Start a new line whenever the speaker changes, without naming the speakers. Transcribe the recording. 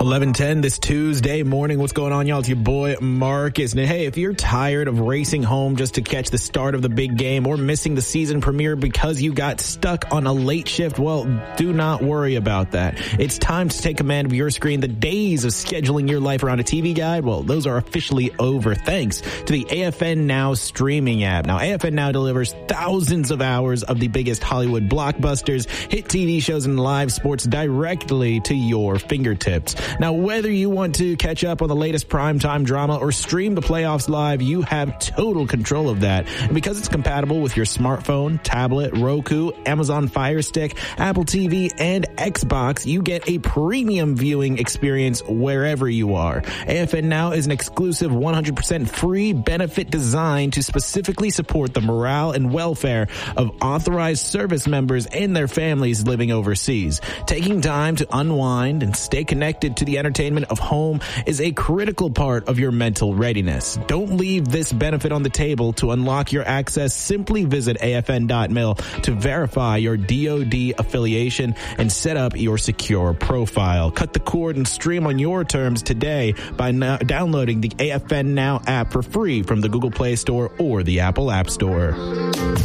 11:10 this Tuesday morning. What's going on, y'all? It's your boy Marcus. Now, hey, if you're tired of racing home just to catch the start of the big game or missing the season premiere because you got stuck on a late shift, well, do not worry about that. It's time to take command of your screen. The days of scheduling your life around a TV guide, well, those are officially over thanks to the AFN Now streaming app. Now, AFN Now delivers thousands of hours of the biggest Hollywood blockbusters, hit TV shows, and live sports directly to your fingertips. Now, whether you want to catch up on the latest primetime drama or stream the playoffs live, you have total control of that. And because it's compatible with your smartphone, tablet, Roku, Amazon Fire Stick, Apple TV, and Xbox, you get a premium viewing experience wherever you are. AFN Now is an exclusive 100% free benefit designed to specifically support the morale and welfare of authorized service members and their families living overseas. Taking time to unwind and stay connected to the entertainment of home is a critical part of your mental readiness. Don't leave this benefit on the table. To unlock your access, simply visit afn.mil to verify your DoD affiliation and set up your secure profile. Cut the cord and stream on your terms today by downloading the AFN Now app for free from the Google Play Store or the Apple App Store.